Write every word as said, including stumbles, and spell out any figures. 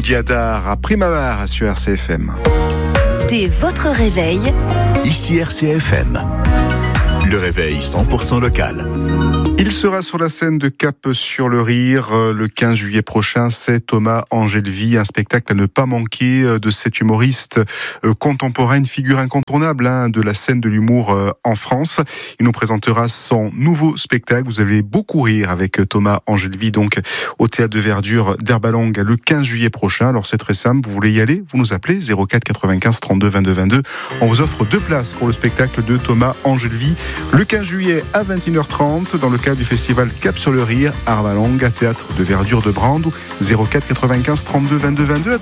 Boudiadar à Primavera sur R C F M. Dès votre réveil, ici R C F M. Le réveil cent pour cent local. Il sera sur la scène de Cap-sur-le-Rire le quinze juillet prochain. C'est Thomas Angelvy, un spectacle à ne pas manquer de cet humoriste contemporain, une figure incontournable hein, de la scène de l'humour en France. Il nous présentera son nouveau spectacle. Vous allez beaucoup rire avec Thomas Angelvy, donc au Théâtre de Verdure d'Herbalongue le quinze juillet prochain. Alors c'est très simple, vous voulez y aller, vous nous appelez zéro quatre quatre-vingt-quinze trente-deux vingt-deux vingt-deux. On vous offre deux places pour le spectacle de Thomas Angelvy le quinze juillet à vingt et une heures trente dans le cadre du festival Cap sur le Rire à Herbalongue, à Théâtre de Verdure de Brandebourg. zéro quatre quatre-vingt-quinze trente-deux vingt-deux vingt-deux.